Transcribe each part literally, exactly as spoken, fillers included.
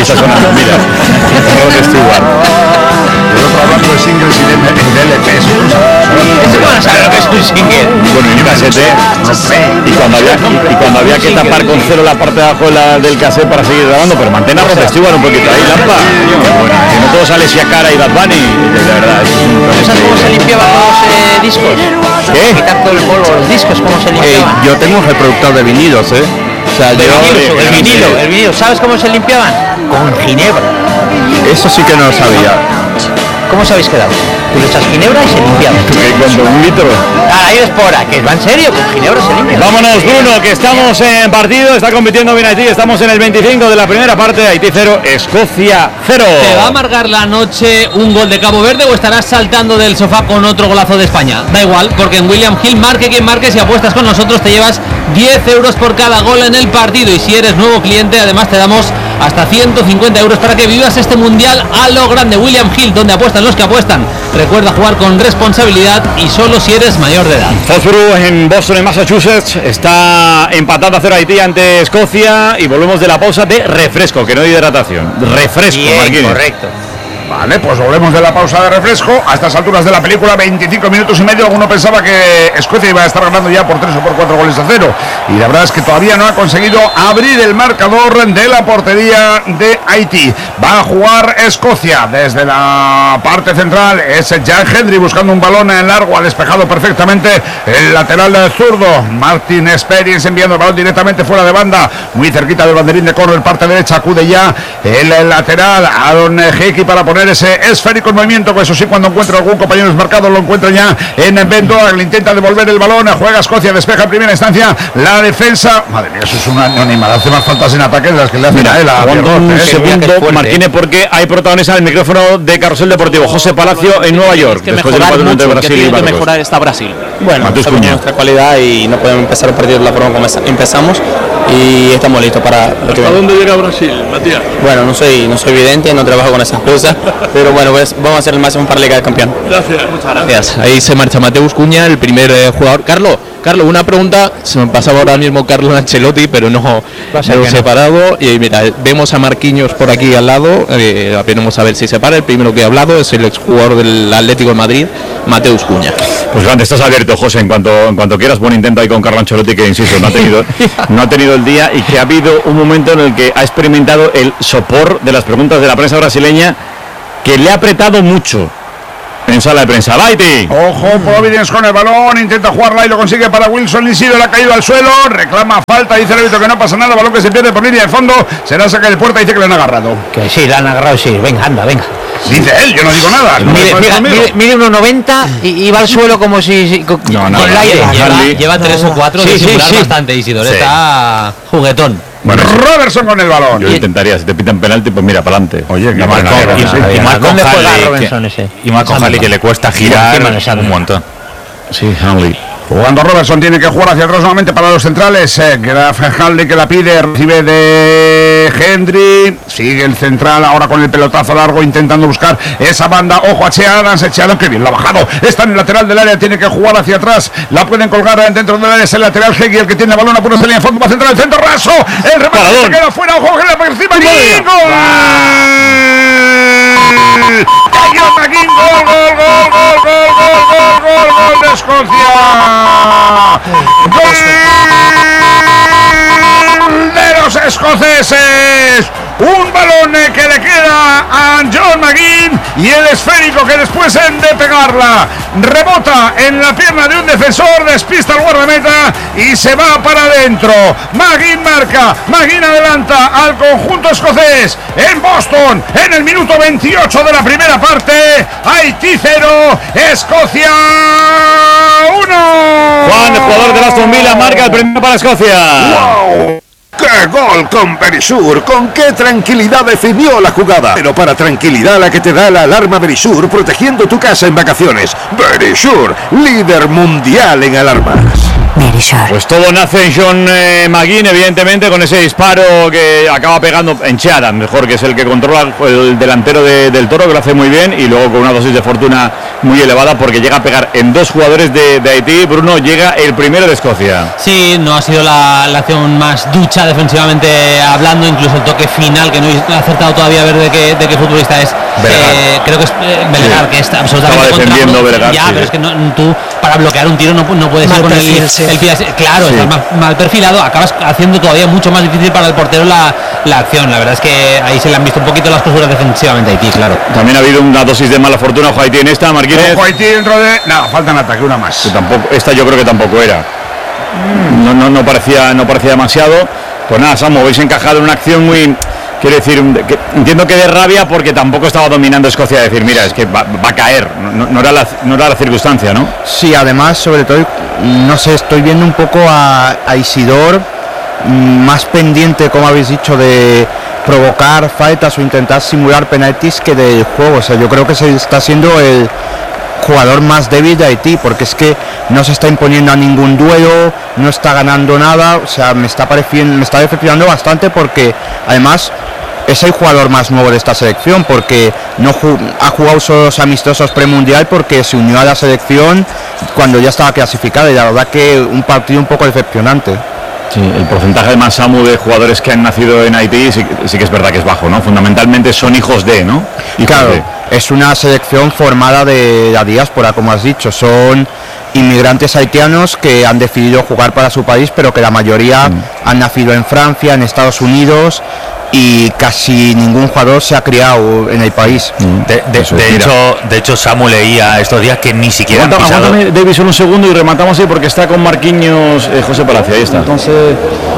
está sonando, mira. Rod Stewart. Yo otro hablando de singles y de, de L Ps. ¿Cómo van a saber lo que es un single? Bueno, y un casete. Y cuando había, y cuando había que tapar con cero la parte de abajo de la, del cassette para seguir grabando, pero mantén a Rod Stewart un poquito ahí, Lampa. Bueno, que no todo sale Sia Cara y Bad Bunny, de verdad. ¿Sabes cómo se limpiaban los eh, discos? ¿Qué? Quitar todo el polvo, los discos, ¿cómo se limpiaban? Eh, yo tengo un reproductor de vinilos, ¿eh? O sea, De yo, vinilo, de- el vinilo, el vinilo. ¿Sabes cómo se limpiaban? Con ginebra. eso sí que no lo sabía. ¿Cómo os habéis quedado? Tú le echas ginebra y se limpiaba. Que cuando un litro. Ah, ahí es por que va en serio, con ginebra se limpia. Vámonos, Bruno, que estamos en partido, está compitiendo bien Haití, estamos en el veinticinco de la primera parte, Haití cero, Escocia cero. ¿Te va a amargar la noche un gol de Cabo Verde o estarás saltando del sofá con otro golazo de España? Da igual, porque en William Hill, marque quien marque, si apuestas con nosotros te llevas diez euros por cada gol en el partido, y si eres nuevo cliente además te damos hasta ciento cincuenta euros para que vivas este mundial a lo grande. William Hill, donde apuestan los que apuestan. Recuerda jugar con responsabilidad y solo si eres mayor de edad. Foxborough en Boston, en Massachusetts, está empatando a cero Haití ante Escocia y volvemos de la pausa de refresco, que no hay hidratación. Refresco, Bien, Marquines. correcto. Vale, pues volvemos de la pausa de refresco. A estas alturas de la película, veinticinco minutos y medio. Alguno pensaba que Escocia iba a estar ganando ya por tres o por cuatro goles a cero. Y la verdad es que todavía no ha conseguido abrir el marcador de la portería de Haití. Va a jugar Escocia desde la parte central. Es Jack Hendry buscando un balón en largo. Ha despejado perfectamente el lateral del zurdo. Martin Experience enviando el balón directamente fuera de banda. Muy cerquita del banderín de córner, parte derecha. Acude ya el lateral Aaron Hickey para poner ese esférico en movimiento, que eso sí, cuando encuentra algún compañero desmarcado lo encuentra ya en Bendo, le intenta devolver el balón, juega Escocia, despeja en primera instancia la defensa. Madre mía, eso es una animal, hace más faltas en ataque de las que le hacen a él. Aguanta un ¿eh? segundo, Martínez, porque hay protagonista en el micrófono de Carrusel Deportivo, José Palacio en Nueva York, que después del mejorar empate entre mucho, que Brasil y tiene que Marruecos. mejorar está Brasil. Bueno, Matheus sabemos Cunha. nuestra cualidad y no podemos empezar el partido de la forma como empezamos, y estamos listos para lo que ¿A viene. dónde llega Brasil, Matías? Bueno, no soy, no soy vidente, no trabajo con esas cosas, pero bueno, pues vamos a hacer el máximo para la Liga de Campeón. Gracias. Muchas gracias. Ahí se marcha Matheus Cunha, el primer eh, jugador. Carlos, Carlos, una pregunta. Se me pasaba ahora mismo Carlos Ancelotti, pero no Va a ser lo he que no. separado. Y mira, vemos a Marquinhos por aquí al lado. Eh, veremos a ver si se para. El primero que he hablado es el exjugador del Atlético de Madrid, Matheus Cunha. Pues grande, estás abierto, José, en cuanto, en cuanto quieras, buen intento ahí con Carlo Ancelotti, que insisto, no ha tenido, no ha tenido el día, y que ha habido un momento en el que ha experimentado el sopor de las preguntas de la prensa brasileña, que le ha apretado mucho en sala de prensa. ¡Baiti! Ojo, Providence con el balón, intenta jugarla y lo consigue para Wilson. Isidro le ha caído al suelo, reclama falta, dice el árbitro que no pasa nada, balón que se pierde por línea de fondo, será saque de puerta, dice que le han agarrado. Que sí, la han agarrado, sí. Venga, anda, venga. Dice él, yo no digo nada. no Mire, me mira, conmigo. mire, mire uno noventa y, y va al suelo como si, si con, No, con nada. el aire. Lleva- Lleva, Hanley. lleva tres o cuatro Sí, de sí, simular sí. bastante, Isidoro. Sí. Está juguetón. Bueno, Robertson con el balón. yo intentaría, si te pitan penalti, pues mira, para adelante. Oye, Ya qué más mal, nada, qué sí. mal. Y más ¿Dónde juega Hanley, Robinson ese? Y más con Hanley, que le cuesta girar Encima de Sandro. un montón. Sí, Hanley. Jugando Robertson, tiene que jugar hacia atrás nuevamente para los centrales. Eh, Graf Hanley que la pide, recibe de Hendry. Sigue el central ahora con el pelotazo largo, intentando buscar esa banda. Ojo a Che Adams, Che Adams, que bien lo ha bajado. Está en el lateral del área, tiene que jugar hacia atrás. La pueden colgar dentro del área, es el lateral Hegui, el que tiene el balón a puro salir en fondo, va a centrar el centro raso. El remate Paradón. se queda fuera, ojo que le por encima. ¡Y gol! Cayó Maguín, gol, gol, gol, gol, gol, gol, gol, gol, gol de Escocia. Gol de los escoceses. Un balón eh, que le queda a John McGinn y el esférico que después de pegarla rebota en la pierna de un defensor, despista al guardameta y se va para adentro. McGinn marca, McGinn adelanta al conjunto escocés en Boston en el minuto veintiocho de la primera parte. Haití cero, Escocia uno. Juan, el jugador de Aston Villa, marca el primero para Escocia. ¡Wow! ¡Qué gol con Verisur! ¡Con qué tranquilidad definió la jugada! Pero para tranquilidad la que te da la alarma Verisur, protegiendo tu casa en vacaciones. Verisur, líder mundial en alarmas. Pues todo nace en John eh, McGinn, evidentemente, con ese disparo que acaba pegando en Che Adams, mejor, que es el que controla el delantero de, del Toro, que lo hace muy bien, y luego con una dosis de fortuna muy elevada porque llega a pegar en dos jugadores de, de Haití. Bruno, llega el primero de Escocia. Sí, no ha sido la, la acción más ducha defensivamente hablando, incluso el toque final, que no he acertado todavía a ver de qué, de qué futbolista es. Eh, creo que es eh, Belegar, sí, que está absolutamente estaba defendiendo Belegar, ya, sí, pero sí. es que no, tú para bloquear un tiro no, no puedes mal ir con perfil, el, sí. el pie así. Claro, Sí. estás mal, mal perfilado, acabas haciendo todavía mucho más difícil para el portero la, la acción. La verdad es que ahí se le han visto un poquito las costuras defensivamente a Haití, claro. También ha habido una dosis de mala fortuna ojo Haití en esta, Marquínez. Ojo Haití dentro de... Nada, falta en ataque, una más. Que tampoco, esta yo creo que tampoco era. No, no, no parecía, no parecía demasiado. Pues nada, Samu, habéis encajado en una acción muy, quiero decir, que, entiendo que de rabia porque tampoco estaba dominando Escocia, decir, mira, es que va, va a caer, no, no, era la, no era la circunstancia, ¿no? Sí, además, sobre todo, no sé, estoy viendo un poco a, a Isidor más pendiente, como habéis dicho, de provocar faltas o intentar simular penaltis que del juego. O sea, yo creo que se está siendo el jugador más débil de Haití, porque es que no se está imponiendo a ningún duelo, no está ganando nada. O sea, me está pareciendo, me está decepcionando bastante, porque además es el jugador más nuevo de esta selección, porque no ju- ha jugado solo los amistosos premundial, porque se unió a la selección cuando ya estaba clasificada, y la verdad que un partido un poco decepcionante. Sí, el porcentaje además, Samu, de jugadores que han nacido en Haití sí, sí que es verdad que es bajo, ¿no? Fundamentalmente son hijos de, ¿no? Hijos Claro, de. es una selección formada de la diáspora, como has dicho. Son inmigrantes haitianos que han decidido jugar para su país, pero que la mayoría mm. han nacido en Francia, en Estados Unidos, y casi ningún jugador se ha criado en el país. Mm. De, de, Eso, de mira. hecho, de hecho, Samu leía estos días que ni siquiera han Aguanta, pisado. aguántame, David, solo un segundo y rematamos ahí porque está con Marquinhos eh, José Palacio, ahí está. Entonces,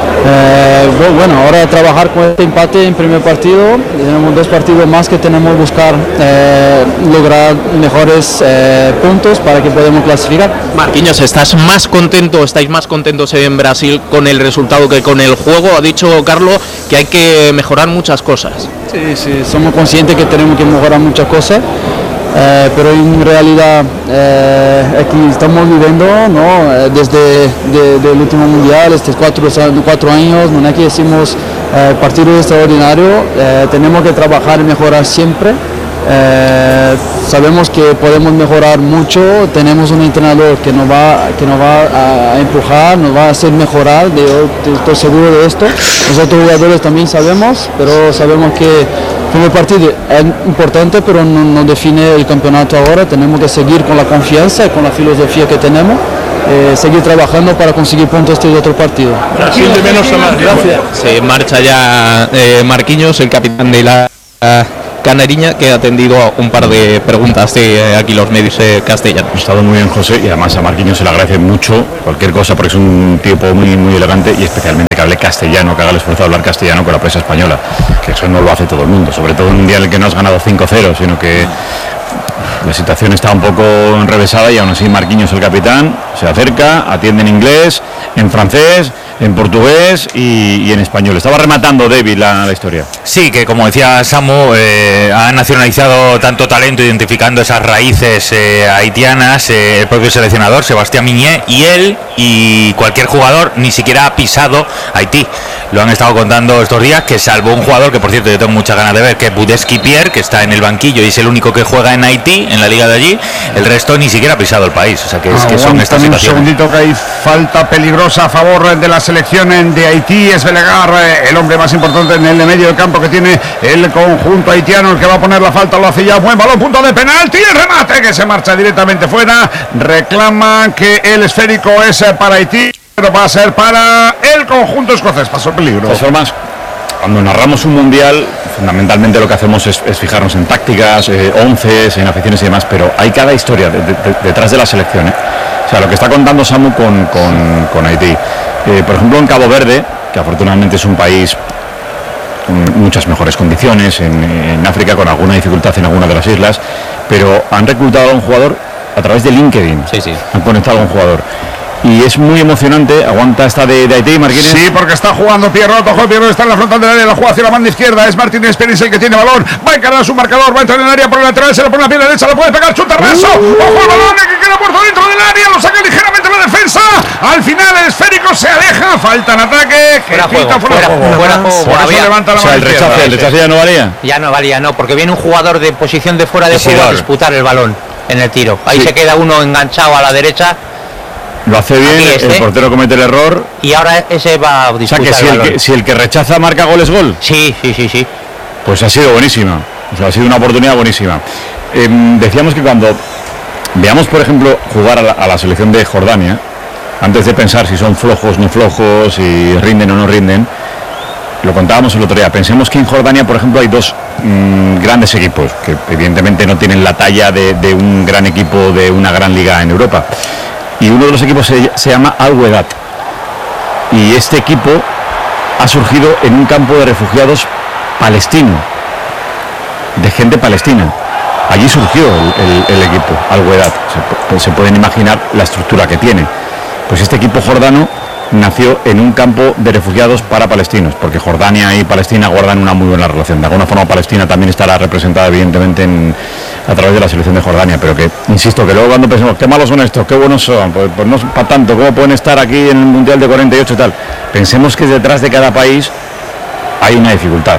eh, bueno, ahora trabajar con este empate en primer partido. Tenemos dos partidos más que tenemos que buscar eh, lograr mejores eh, puntos para que podamos clasificar. Marquinhos, ¿estás más contento, estáis más contentos en Brasil con el resultado que con el juego? Ha dicho Carlos que hay que mejorar muchas cosas. Sí, sí, somos conscientes que tenemos que mejorar muchas cosas. Eh, pero en realidad eh, aquí estamos viviendo, ¿no? Eh, desde de, de el último mundial, estos cuatro, cuatro años, no es que decimos eh, partido extraordinario, eh, tenemos que trabajar y mejorar siempre. Eh, sabemos que podemos mejorar mucho, tenemos un entrenador que nos va, que nos va a, a empujar, nos va a hacer mejorar, de, de, estoy seguro de esto. Nosotros jugadores también sabemos, pero sabemos que el primer partido es importante, pero no, no define el campeonato ahora. Tenemos que seguir con la confianza y con la filosofía que tenemos, eh, seguir trabajando para conseguir puntos este otro partido. Brasil de menos a más. Gracias. Se marcha ya eh, Marquinhos, el capitán de la uh, Canariña, que ha atendido a un par de preguntas de eh, aquí los medios eh, castellanos. Ha estado muy bien, José, y además a Marquinhos se le agradece mucho cualquier cosa porque es un tipo muy muy elegante, y especialmente que hable castellano, que haga el esfuerzo de hablar castellano con la prensa española, que eso no lo hace todo el mundo, sobre todo en un día en el que no has ganado cinco cero, sino que la situación está un poco enrevesada, y aún así Marquinhos, el capitán, se acerca, atiende en inglés, en francés, en portugués y, y en español. Estaba rematando David la, la historia. Sí, que como decía Samu, eh, ha nacionalizado tanto talento identificando esas raíces eh, haitianas, eh, el propio seleccionador Sebastián Miñé, y él y cualquier jugador ni siquiera ha pisado Haití. Lo han estado contando estos días, que salvo un jugador que por cierto yo tengo muchas ganas de ver, que es Budesky Pierre, que está en el banquillo y es el único que juega en Haití, en la liga de allí. El resto ni siquiera ha pisado el país. O sea que, es, que son estas un situaciones. segundito, que hay falta peligrosa a favor de la selección de Haití. Es Belegar, el hombre más importante en el medio del campo que tiene el conjunto haitiano, el que va a poner la falta. Lo hace ya, buen balón, punto de penalti, el remate que se marcha directamente fuera. Reclaman que el esférico es para Haití, pero va a ser para el conjunto escocés. Pasó peligro. De todas formas, cuando narramos un mundial, fundamentalmente lo que hacemos es, es fijarnos en tácticas, eh, onces, en aficiones y demás, pero hay cada historia de, de, de, detrás de la selección, ¿eh? O sea, lo que está contando Samu con, con, con Haití. Eh, por ejemplo, en Cabo Verde, que afortunadamente es un país con muchas mejores condiciones, en, en África con alguna dificultad en alguna de las islas, pero han reclutado a un jugador a través de LinkedIn. Sí, sí. Han conectado a un jugador. Y es muy emocionante. Aguanta esta de, de Haití, Marquínez. Sí, porque está jugando Pierrot. Ojo, Pierrot está en la frontal del área, la juega hacia la banda izquierda. Es Martínez Pérez el que tiene balón. Va a encarar a su marcador, va a entrar en el área por el lateral, se lo pone a la pierna derecha, lo puede pegar, chuta raso. Ojo el balón que queda puesto dentro del área, lo saca ligeramente la defensa. Al final el esférico se aleja, falta en ataque. Fuera que juego, pita fuera fuera juego. juego, fuera juego, Por eso había- levanta la O sea, mano el izquierda. rechace, el rechace ya no valía. Ya no valía, no, porque viene un jugador de posición de fuera de juego a Isidor. disputar el balón. en el tiro. Ahí Sí. se queda uno enganchado a la derecha. Lo hace bien, Aquí este. el portero comete el error. Y ahora ese va a O sea disputar que si el el balón. que, si el que rechaza marca gol es gol. Sí, sí, sí, sí. Pues ha sido buenísima. O sea, ha sido una oportunidad buenísima. Eh, decíamos que cuando veamos, por ejemplo, jugar a la, a la selección de Jordania, antes de pensar si son flojos, no flojos, si rinden o no rinden, lo contábamos el otro día. Pensemos que en Jordania, por ejemplo, hay dos mmm, grandes equipos, que evidentemente no tienen la talla de, de un gran equipo de una gran liga en Europa. Y uno de los equipos se, se llama Al-Wedat. Y este equipo ha surgido en un campo de refugiados palestino, de gente palestina. Allí surgió el, el, el equipo, Al-Wedat. Se, se pueden imaginar la estructura que tiene. Pues este equipo jordano nació en un campo de refugiados para palestinos, porque Jordania y Palestina guardan una muy buena relación. De alguna forma Palestina también estará representada evidentemente en, a través de la selección de Jordania, pero que, insisto, que luego cuando pensemos qué malos son estos, qué buenos son, pues, pues no para tanto, cómo pueden estar aquí en el Mundial de cuarenta y ocho y tal, pensemos que detrás de cada país hay una dificultad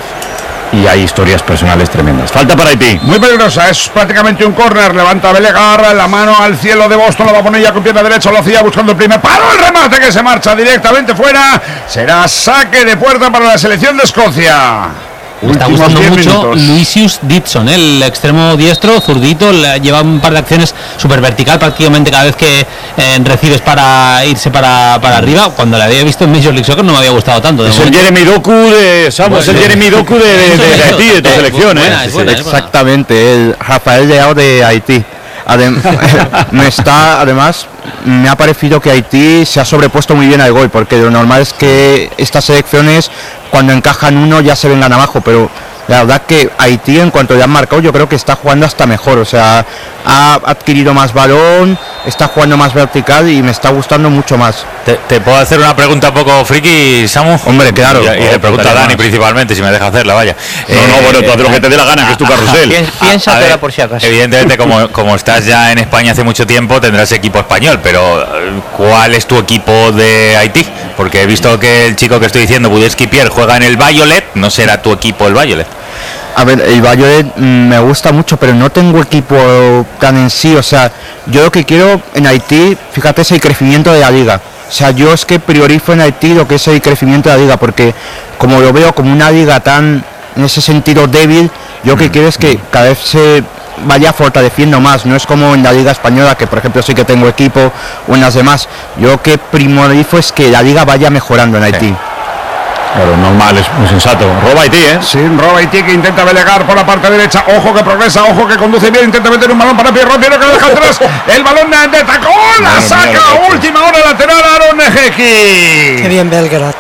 y hay historias personales tremendas. Falta para Haití. Muy peligrosa, es prácticamente un córner. Levanta Belegar, la mano al cielo de Boston, la va a poner ya con pierna derecha, lo hacía buscando el primer palo, el remate que se marcha directamente fuera. Será saque de puerta para la selección de Escocia. Me está Últimos gustando diez mucho minutos. Luisius Dixon, ¿eh? El extremo diestro, zurdito, le lleva un par de acciones súper vertical prácticamente cada vez que eh, recibes para irse para, para arriba. Cuando la había visto en Major League Soccer no me había gustado tanto. De Es el momento. Jeremy Doku de Samu, es el Jeremy Doku de, de, de, de Haití, de tu selección, ¿eh? buena, es buena, es buena. Exactamente, el Rafael Leao de Haití. Adem- me está, además, me ha parecido que Haití se ha sobrepuesto muy bien al gol, porque lo normal es que estas selecciones, cuando encajan uno, ya se vengan abajo, pero la verdad que Haití, en cuanto ya han marcado, yo creo que está jugando hasta mejor, o sea, ha adquirido más balón, está jugando más vertical y me está gustando mucho más. ¿Te, te puedo hacer una pregunta un poco friki, Samu? Hombre, claro. Y, y le pregunto a Faltaría Dani más. principalmente, si me deja hacerla, vaya. No, no, bueno, tú haz lo que te dé la gana, que es tu carrusel. Pien- A Piénsatela ver, por si acaso. Evidentemente, como, como estás ya en España hace mucho tiempo, tendrás equipo español, pero eh, ¿cuál es tu equipo de Haití? Porque he visto que el chico que estoy diciendo, Budeski Pierre, juega en el Violet, no será tu equipo el Violet. A ver, el Violet mm, me gusta mucho, pero no tengo equipo tan en sí. O sea, yo lo que quiero en Haití, fíjate, es el crecimiento de la liga. O sea, yo es que priorizo en Haití lo que es el crecimiento de la liga, porque como lo veo como una liga tan, en ese sentido, débil, yo lo que quiero es que cada vez se vaya fortaleciendo más. No es como en la liga española, que por ejemplo sí que tengo equipo, o en las demás. Yo lo que primorizo es que la liga vaya mejorando en Haití. Claro, normal, es muy sensato. Roba Haití, ¿eh? Sí, roba Haití que intenta Belegar por la parte derecha. Ojo que progresa, ojo que conduce bien. Intenta meter un balón para Pierrot, Pierrot que lo deja atrás. El balón de tacón, la Madre mía, saca lo que ha a hecho. última hora lateral Aaron Ejeki. Qué bien Belgrad.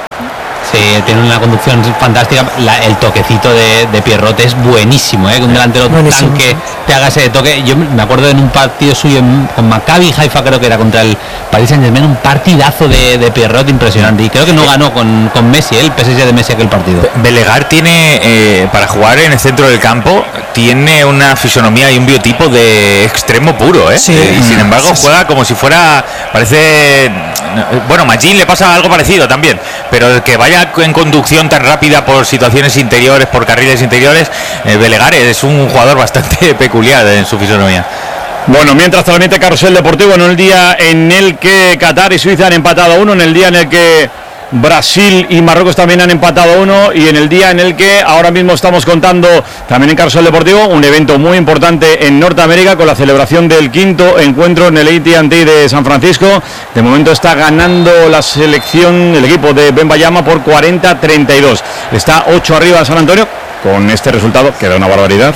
Sí, tiene una conducción fantástica. La- el toquecito de, de Pierrot es buenísimo, ¿eh? Que un delantero Buenísimo, tan que sí. te haga ese toque. Yo me acuerdo en un partido suyo en- con Maccabi Haifa, creo que era contra el Paris Saint-Germain, un partidazo de, de Pierrot impresionante. Y creo que no ganó con, con Messi, ¿eh? El P S G de Messi aquel partido. Belegar tiene, eh, para jugar en el centro del campo, tiene una fisonomía y un biotipo de extremo puro, ¿eh? Sí. Eh, y sin embargo Sí, sí. juega como si fuera, parece, bueno, Magín le pasa algo parecido también, pero el que vaya en conducción tan rápida por situaciones interiores, por carriles interiores, eh, Belegar es un jugador bastante peculiar en su fisonomía. Bueno, mientras transmite Carrusel Deportivo en el día en el que Qatar y Suiza han empatado a uno, en el día en el que Brasil y Marruecos también han empatado a uno y en el día en el que ahora mismo estamos contando también en Carrusel Deportivo un evento muy importante en Norteamérica con la celebración del quinto encuentro en el A T and T de San Francisco. De momento está ganando la selección, el equipo de Wembanyama por cuarenta a treinta y dos. Está ocho arriba San Antonio. Con este resultado, que da una barbaridad,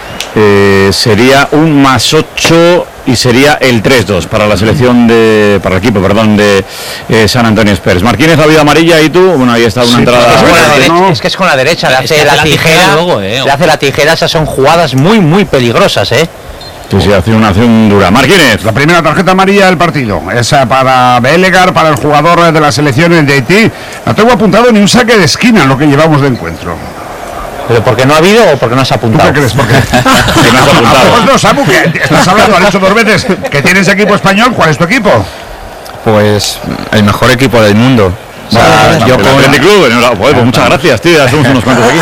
eh, sería un más ocho y sería el tres dos para la selección de, para el equipo, perdón, de eh, San Antonio Spurs. Martínez, la vida amarilla y tú, bueno, ahí está una Sí, entrada. Es, con la Ah, derecha, no. es que es con la derecha, le Es hace que la, hace la tijera tijera, luego, eh. le hace la tijera, esas son jugadas muy muy peligrosas, eh. Sí, sí, hace una acción dura. Martínez. La primera tarjeta amarilla del partido. Esa para Belegar, para el jugador de la selección de Haití. No tengo apuntado ni un saque de esquina en lo que llevamos de encuentro. Pero ¿por qué no ha habido o por qué no has ¿Tú apuntado? qué crees? Porque Que no has apuntado. pues no, Samu, que estás hablando, has dicho dos veces que tienes equipo español. ¿Cuál es tu equipo? Pues el mejor equipo del mundo. O sea, yo con el club, no, joder, pues muchas gracias, tío, ya somos unos cuantos aquí.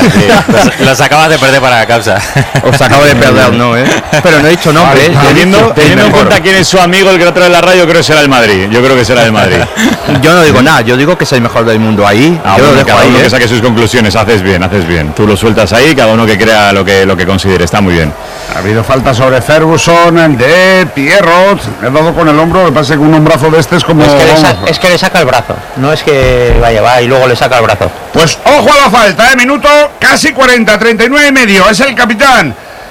Los, los acabas de perder para la causa. Os acabo de perder, no, ¿eh? Pero no he dicho nombre, ¿eh? Teniendo, teniendo en cuenta quién es su amigo, el que lo trae en la radio, creo que será el Madrid. Yo creo que será el Madrid. Yo no digo nada, yo digo que es el mejor del mundo ahí. Ah, yo bueno, lo dejo cada ahí, uno ¿eh? que saque sus conclusiones, haces bien, haces bien. Tú lo sueltas ahí, cada uno que crea lo que, lo que considere, está muy bien. Ha habido falta sobre Ferguson de Pierrot. Le ha dado con el hombro, me parece que un hombrazo de este es como... Es que, le vamos, sa- es que le saca el brazo, no es que vaya, va y luego le saca el brazo. Pues ojo a la falta, ¿eh? Minuto casi cuarenta, treinta y nueve y medio. Es el capitán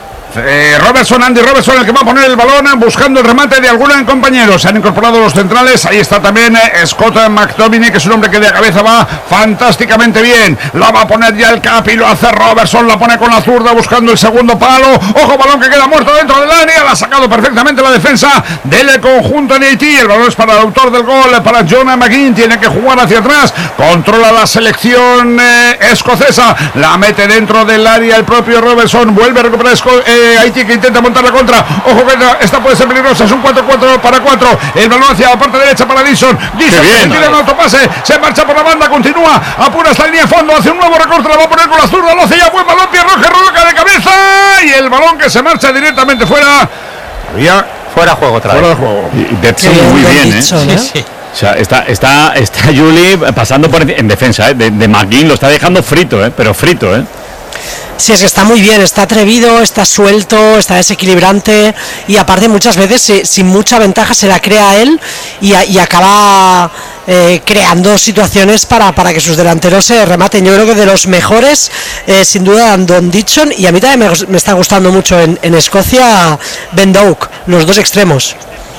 eh, Robertson, Andy Robertson, el que va a poner el balón buscando el remate de algún compañero. Se han incorporado los centrales. Ahí está también eh, Scott McTominay, que es un hombre que de cabeza va fantásticamente bien. La va a poner ya el Capi, lo hace Robertson, la pone con la zurda buscando el segundo palo. Ojo, balón que queda muerto dentro del área. La ha sacado perfectamente la defensa del conjunto de Haití. El balón es para el autor del gol, para Jonah McGinn. Tiene que jugar hacia atrás. Controla la selección eh, escocesa. La mete dentro del área el propio Robertson. Vuelve a recuperar Esco- eh, Haití, que intenta montar la contra. Ojo que esta puede ser peligrosa. Es un cuatro cuatro para cuatro. El balón hacia la parte derecha para Dixon. Dixon que se tira en autopase. Se marcha por la banda. Continúa. Apura hasta la línea de fondo. Hace un nuevo recorte. La va a poner con la zurda. Lo hace ya. Buen balón. Pierre Roque Roca de cabeza. Y el balón que se marcha directamente fuera. Había Fuera juego otra vez. fuera de juego. Y Dixon muy bien, ¿eh? Dixon, ¿eh? Sí, sí. O sea, está, está, está Juli pasando por en defensa, ¿eh? de, de McGinn, lo está dejando frito, ¿eh? Pero frito, ¿eh? Sí, es que está muy bien, está atrevido, está suelto, está desequilibrante y aparte muchas veces eh, sin mucha ventaja se la crea él y, a- y acaba eh, creando situaciones para, para que sus delanteros se rematen. Yo creo que de los mejores, eh, sin duda, Andon Dixon, y a mí también me, gus- me está gustando mucho en, en Escocia Ben Doak, los dos extremos.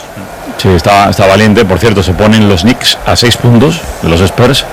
Sí, está, está valiente. Por cierto, se ponen los Knicks a seis puntos de los Spurs.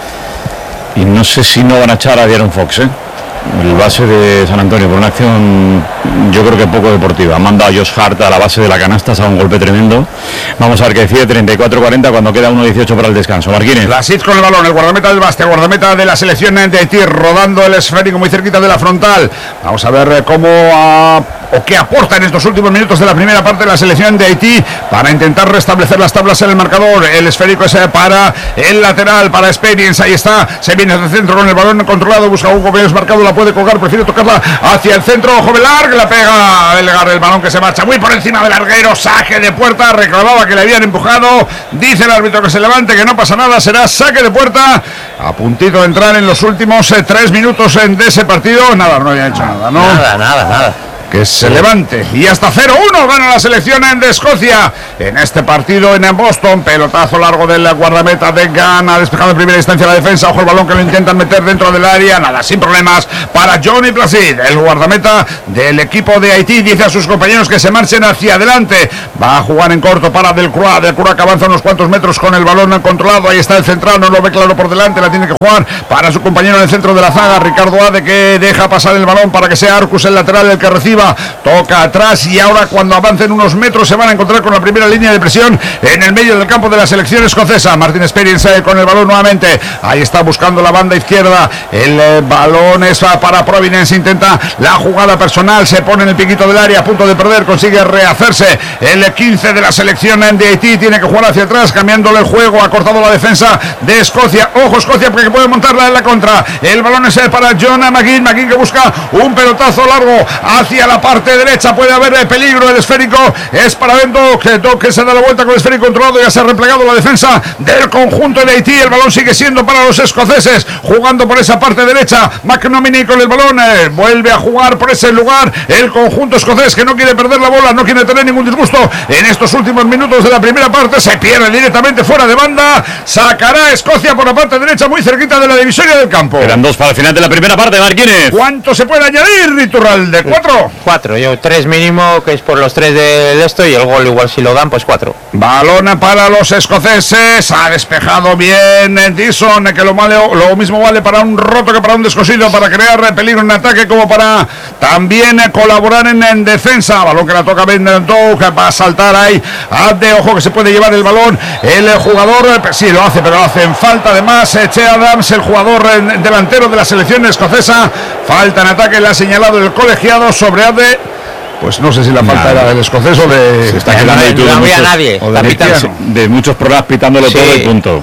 Y no sé si no van a echar a De'Aaron Fox, ¿eh? El base de San Antonio, por una acción yo creo que poco deportiva. Ha mandado a Josh Hart a la base de la canasta, ha dado un golpe tremendo. Vamos a ver qué decide. Treinta y cuatro cuarenta cuando queda uno dieciocho para el descanso. Marquines. Lasit con el balón, el guardameta del Bastia, guardameta de la selección de Haití, rodando el esférico muy cerquita de la frontal. Vamos a ver eh, cómo ah, o qué aporta en estos últimos minutos de la primera parte de la selección de Haití para intentar restablecer las tablas en el marcador. El esférico es eh, para el lateral, para Experience. Ahí está, se viene hacia el centro con el balón controlado, busca un compañero marcado, la puede colgar, prefiere tocarla hacia el centro. Ojo, Velargue, la pega Elgar, el balón que se marcha muy por encima del larguero, saque de puerta, reclamaba que le habían empujado, dice el árbitro que se levante, que no pasa nada, será saque de puerta, a puntito de entrar en los últimos eh, tres minutos en, de ese partido. Nada, no había hecho nada, ¿no? Nada, nada, nada. Que se levante y hasta cero uno gana la selección de Escocia en este partido en Boston. Pelotazo largo del guardameta de Ghana, despejado en primera instancia la defensa. Ojo el balón que lo intentan meter dentro del área, nada, sin problemas para Johnny Placid, el guardameta del equipo de Haití. Dice a sus compañeros que se marchen hacia adelante, va a jugar en corto para Delcroix. Delcroix que avanza unos cuantos metros con el balón controlado. Ahí está el central, no lo ve claro por delante, la tiene que jugar para su compañero en el centro de la zaga, Ricardo Ade, que deja pasar el balón para que sea Arcus el lateral el que reciba. Toca atrás y ahora cuando avancen unos metros se van a encontrar con la primera línea de presión en el medio del campo de la selección escocesa. Martin Experience con el balón nuevamente, ahí está buscando la banda izquierda, el eh, balón es para Providence, intenta la jugada personal, se pone en el piquito del área, a punto de perder, consigue rehacerse el quince de la selección de Haití, tiene que jugar hacia atrás, cambiándole el juego, ha cortado la defensa de Escocia. Ojo Escocia porque puede montarla en la contra, el balón es para Jonah McGinn, McGinn que busca un pelotazo largo hacia la parte derecha, puede haber peligro, el esférico es para Bendo, que toque se da la vuelta con el esférico controlado, ya se ha replegado la defensa del conjunto de Haití, el balón sigue siendo para los escoceses, jugando por esa parte derecha, McNominay con el balón, eh, vuelve a jugar por ese lugar, el conjunto escocés que no quiere perder la bola, no quiere tener ningún disgusto en estos últimos minutos de la primera parte, se pierde directamente fuera de banda, sacará Escocia por la parte derecha muy cerquita de la divisoria del campo. Eran dos para el final de la primera parte, Marquines. ¿Cuánto se puede añadir, Iturralde? ¿Cuatro? Cuatro, yo tres mínimo, que es por los tres de, de esto, y el gol igual si lo dan, pues cuatro. Balón para los escoceses, ha despejado bien Dixon, que lo, vale, lo mismo vale para un roto que para un descosido, para crear peligro en ataque como para también colaborar en, en defensa. Balón que la toca Ben Doak, que va a saltar ahí, de ojo que se puede llevar el balón el jugador, sí lo hace, pero lo hace en falta además Che Adams, el jugador delantero de la selección escocesa. Falta en ataque, le ha señalado el colegiado sobre Ade. Pues no sé si la falta Nada. era del escocés o de... Se está quedando ahí tú no de había muchos- nadie, o de, capitán. de muchos programas pitándolo Sí. todo y punto.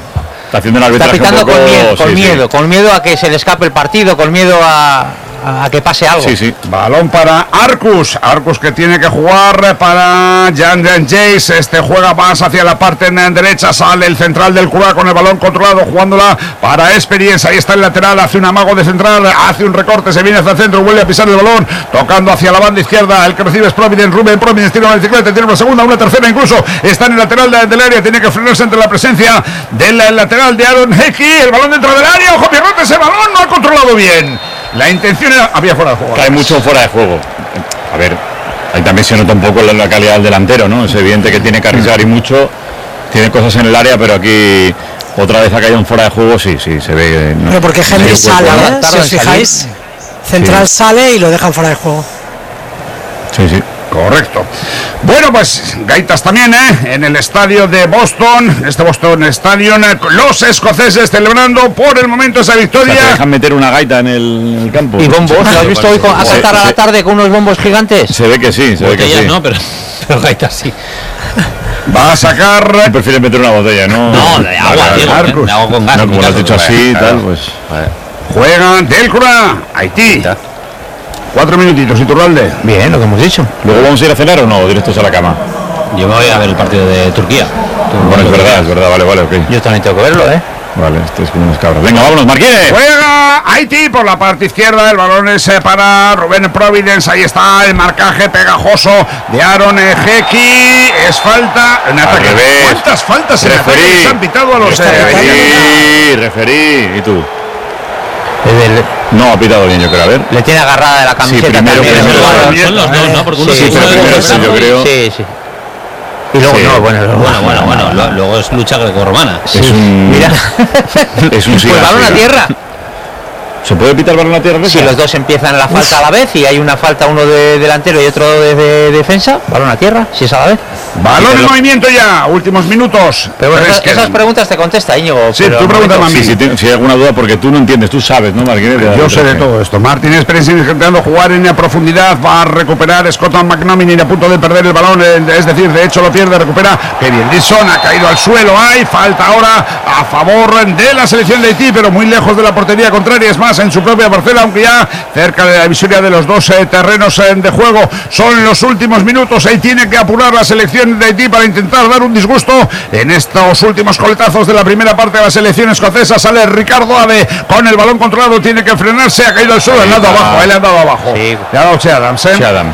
Está haciendo un Está arbitraje pitando un poco, con miedo, con sí, miedo, sí. con miedo a que se le escape el partido, con miedo a, a que pase algo. Sí, sí. Balón para Arcus. Arcus que tiene que jugar para Jan Jace. Este juega más hacia la parte en derecha. Sale el central del Cura con el balón controlado, jugándola para Experience. Ahí está el lateral. Hace un amago de central. Hace un recorte. Se viene hacia el centro. Vuelve a pisar el balón. Tocando hacia la banda izquierda. El que recibe es Providence. Rubén Providence tiene una bicicleta. Tiene una segunda, una tercera incluso. Está en el lateral de, del área. Tiene que frenarse entre la presencia del lateral de Aaron Hickey. El balón dentro del área. Ojo, Pierrote, ese balón no ha controlado bien. La intención era, había fuera de juego. Cae mucho fuera de juego. A ver, ahí también se nota un poco la, la calidad del delantero, ¿no? Es evidente que tiene que arriesgar y mucho. Tiene cosas en el área, pero aquí otra vez ha caído en fuera de juego, sí, sí, se ve. ¿no? Pero porque Henry sale, ¿eh? Si os fijáis, Central sí. sale y lo dejan fuera de juego. Sí, sí. Correcto. Bueno, pues gaitas también, ¿eh? En el estadio de Boston, este Boston Stadium, los escoceses celebrando por el momento esa victoria. O sea, te dejan meter una gaita en el, en el campo. ¿Y bombos? ¿Lo has visto hoy con, a cantar a la tarde con unos bombos gigantes? Se ve que sí, se Botellas, ve que sí. No, pero, pero gaitas sí. Va a sacar. Prefieres meter una botella, ¿no? No, de agua, vale, tío, vale. de agua con gas. No, como lo has dicho así y claro. tal, pues. Vale. Juegan Delcura, Haití. Cuatro minutitos, Iturralde. Bien, lo que hemos dicho. ¿Luego vamos a ir a cenar o no? Directos a la cama. Yo me voy a ver el partido de Turquía. Bueno, es verdad, es verdad, vale, vale, ok. Yo también tengo que verlo, ¿eh? Vale, este es como unos cabros. Venga, vámonos, Marquines. Juega Haití por la parte izquierda. El balón es para Rubén Providence. Ahí está el marcaje pegajoso de Aaron Hickey. Es falta. En ataque. ¿Cuántas faltas en ataque les han pitado a los Referí, referí. ¿Y tú? No, ha pitado bien, yo creo. A ver. Le tiene agarrada de la camiseta. Sí, primero, también. primero, Son los dos, ¿no? Porque uno sí, se pero primero sí, yo creo. Sí, sí. Y luego Sí. no, bueno, luego, Bueno, bueno, bueno, lo- luego es lucha grecorromana. Es un. Mira. Es un Pues siga, balón a siga. tierra. ¿Se puede pitar balón a tierra? Si los dos empiezan la falta a la vez y hay una falta, uno de delantero y otro de, de defensa, balón a tierra, si es a la vez. Balón en movimiento ya. Últimos minutos. Pero bueno, Tres esas, que- esas preguntas te contesta Íñigo. Sí, pero tú pregúntame a mí. Sí, sí, si hay alguna duda, porque tú no entiendes, tú sabes, ¿no, Marquines? Yo sé de todo esto. Martínez Pérez intentando jugar en profundidad. Va a recuperar Scott McNominay a punto de perder el balón. Es decir, de hecho lo pierde, recupera. Que bien, Dixon ha caído al suelo. Hay falta ahora a favor de la selección de Haití, pero muy lejos de la portería contraria. Es más, en su propia parcela, aunque ya cerca de la divisoria de los dos eh, terrenos eh, de juego. Son los últimos minutos. Ahí tiene que apurar la selección de Haití para intentar dar un disgusto en estos últimos coletazos de la primera parte de la selección escocesa. Sale Ricardo Ave con el balón controlado, tiene que frenarse, ha caído al suelo, le han dado abajo, le han dado abajo. Sí. Le ha dado Che Adams, ¿eh? Che Adams.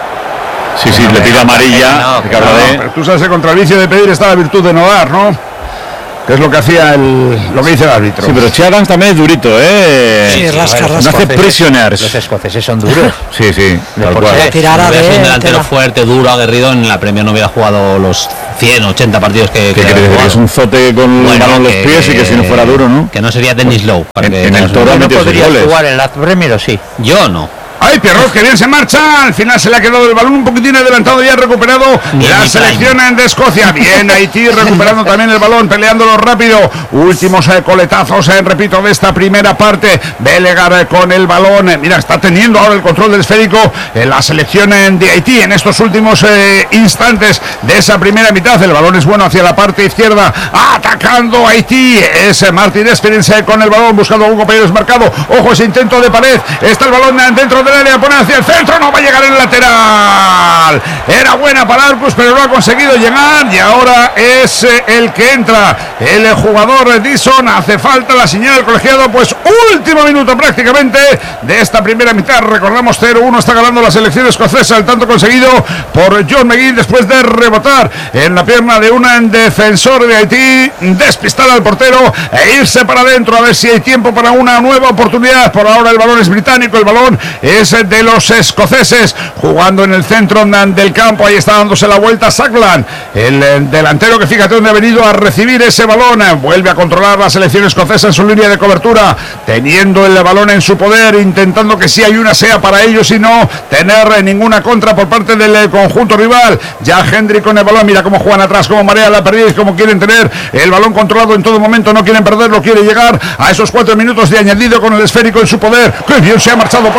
Sí, sí, le pide amarilla. no, que que habla No, de- pero tú sabes que contra el vicio de pedir está la virtud de no dar, ¿no? Que es lo que hacía el, lo que dice el árbitro. Sí, pero Che Adams también es durito, ¿eh? Sí, rasca, No rasca. hace presionar. Los escoceses son duros. Sí, sí, tal por cual. qué? Tirar a Si hubiera sido un ver, delantero tela. fuerte, duro, aguerrido, en la Premier no hubiera jugado los cien, ochenta partidos que, ¿Qué que quiere ha decir? Que jugado. es un zote con el Bueno, balón en los que- pies y que si no fuera duro, ¿no? Que no sería Dennis Lowe. Para En- que en el tengas Toro una- ha ¿No metido seis podrías goles. jugar en la Premier o sí? Yo no. ¡Ay, Pierrot, que bien se marcha! Al final se le ha quedado el balón un poquitín adelantado y ha recuperado Ni en la mi selección de Escocia. Bien, Haití recuperando también el balón, peleándolo rápido. Últimos eh, coletazos, eh, repito, de esta primera parte. Belegar eh, con el balón. Eh, mira, está teniendo ahora el control del esférico en la selección eh, de Haití en estos últimos eh, instantes de esa primera mitad. El balón es bueno hacia la parte izquierda. Atacando Haití. Es eh, Martín Experience con el balón, buscando a un compañero desmarcado. Ojo, ese intento de pared. Está el balón eh, dentro del área, pone hacia el centro, no va a llegar en el lateral. Era buena para Arcus, pero no ha conseguido llegar. Y ahora es eh, el que entra, el eh, jugador eh, Dixon. Hace falta la señal del colegiado, pues último minuto prácticamente de esta primera mitad. Recordamos cero uno, está ganando la selección escocesa, el tanto conseguido por John McGinn después de rebotar en la pierna de un defensor de Haití, despistar al portero e irse para adentro a ver si hay tiempo para una nueva oportunidad. Por ahora el balón es británico, el balón es de los escoceses, jugando en el centro del campo. Ahí está dándose la vuelta Sackland, el eh, delantero que fíjate dónde ha venido a recibir ese balón. Eh, vuelve a controlar la selección escocesa en su línea de cobertura, teniendo el balón en su poder, intentando que si hay una sea para ellos y no tener eh, ninguna contra por parte del eh, conjunto rival. Ya Hendry con el balón, mira cómo juegan atrás, cómo marea la pérdida y cómo quieren tener el balón controlado en todo momento, no quieren perderlo, quiere llegar a esos cuatro minutos de añadido con el esférico en su poder. ¡Qué bien se ha marchado por esa banda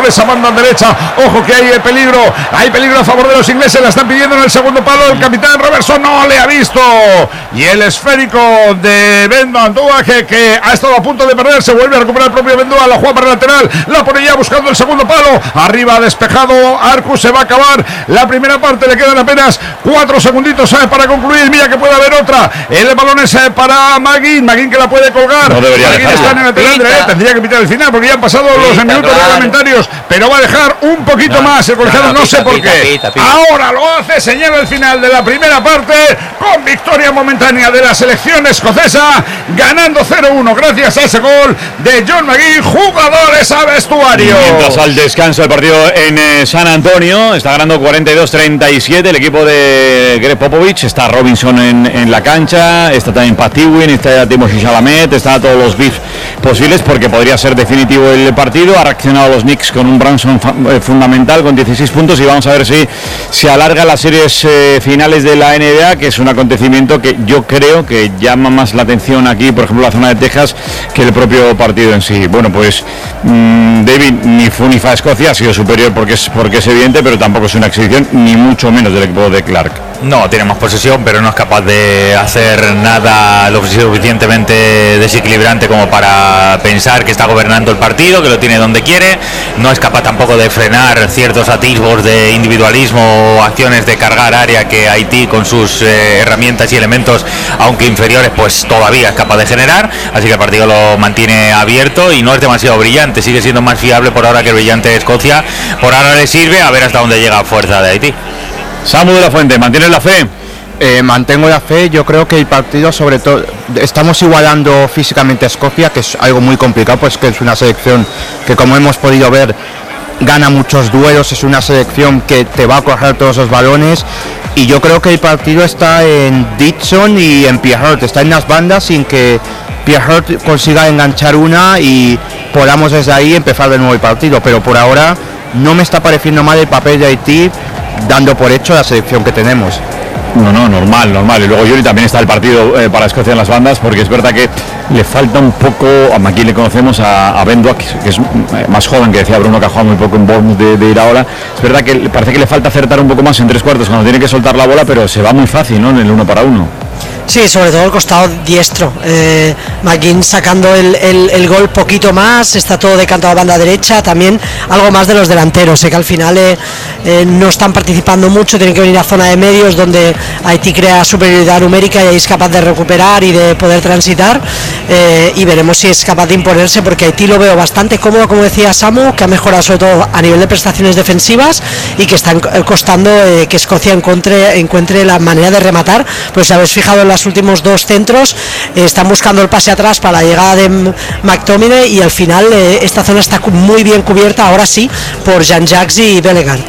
banda derecha. Ojo que hay peligro, hay peligro a favor de los ingleses. La están pidiendo en el segundo palo. El capitán Robertson no le ha visto. Y el esférico de Bendo Andúa que, que ha estado a punto de perder. Se vuelve a recuperar el propio Bendúa. La juega para el lateral. La pone ya buscando el segundo palo. Arriba despejado. Arcus se va a acabar la primera parte. Le quedan apenas cuatro segunditos ¿sabes? Para concluir. Mira que puede haber otra. El balón es para Maguín. Maguín que la puede colgar. No debería Maguín está en el lateral. Eh, tendría que pitar el final porque ya han pasado pita, los minutos claro. reglamentarios. Pero va a dejar un poquito no, más el colegiado. No, no, no pita, sé por pita, qué. Pita, pita. Ahora lo hace. Señala el final de la primera parte con victoria momentánea de la selección escocesa. Ganando cero uno gracias a ese gol de John McGinn. Jugadores a vestuario. Mientras al descanso el partido en eh, San Antonio. Está ganando cuarenta y dos treinta y siete el equipo de Greg Popovich. Está Robinson en, en la cancha. Está también Pat Ewing. Está Timothy Chalamet. Está todos los bifs posibles porque podría ser definitivo el partido. Ha reaccionado los Knicks con un Branson eh, fundamental con dieciséis puntos y vamos a ver si se alarga las series eh, finales de la N B A, que es un acontecimiento que yo creo que llama más la atención aquí, por ejemplo, la zona de Texas, que el propio partido en sí. Bueno, pues mmm, David, ni fu ni fa Escocia ha sido superior porque es, porque es evidente, pero tampoco es una exhibición, ni mucho menos del equipo de Clark. No, tiene más posesión, pero no es capaz de hacer nada lo suficientemente desequilibrante como para pensar que está gobernando el partido, que lo tiene donde quiere. No es capaz tampoco de frenar ciertos atisbos de individualismo o acciones de cargar área que Haití con sus eh, herramientas y elementos, aunque inferiores, pues todavía es capaz de generar. Así que el partido lo mantiene abierto y no es demasiado brillante. Sigue siendo más fiable por ahora que el brillante de Escocia. Por ahora le sirve a ver hasta dónde llega fuerza de Haití. Samu de la Fuente, ¿mantienes la fe? Eh, mantengo la fe. Yo creo que el partido, sobre todo, estamos igualando físicamente a Escocia, que es algo muy complicado, pues que es una selección que, como hemos podido ver, gana muchos duelos, es una selección que te va a coger todos los balones, y yo creo que el partido está en Dixon y en Pierre, está en las bandas sin que Pierre consiga enganchar una y podamos desde ahí empezar de nuevo el partido, pero por ahora no me está pareciendo mal el papel de Haití, dando por hecho la selección que tenemos. No, no, normal, normal. Y luego Yuri también está el partido eh, para Escocia en las bandas, porque es verdad que le falta un poco, a aquí le conocemos a, a Ben Doak, que es más joven, que decía Bruno, que ha jugado muy poco en Bournemouth de, de ir ahora. Es verdad que parece que le falta acertar un poco más en tres cuartos cuando tiene que soltar la bola, pero se va muy fácil, ¿no? En el uno para uno. Sí, sobre todo el costado diestro. Eh, McGinn sacando el, el, el gol poquito más, está todo decantado a banda derecha, también algo más de los delanteros. Sé que al final eh, eh, no están participando mucho, tienen que venir a zona de medios donde Haití crea superioridad numérica y ahí es capaz de recuperar y de poder transitar. Eh, y veremos si es capaz de imponerse, porque Haití lo veo bastante cómodo, como decía Samu, que ha mejorado sobre todo a nivel de prestaciones defensivas y que están costando eh, que Escocia encuentre, encuentre la manera de rematar. Pues si habéis fijado en las últimos dos centros, eh, están buscando el pase atrás para la llegada de McTominay y al final eh, esta zona está muy bien cubierta, ahora sí, por Jean-Jacques y Bellegarde.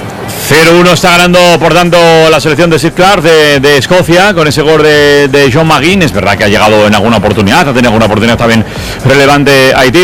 cero uno está ganando, por tanto, la selección de Sid Clark de, de Escocia con ese gol de, de John McGinn. Es verdad que ha llegado en alguna oportunidad, ha tenido alguna oportunidad también relevante Haití.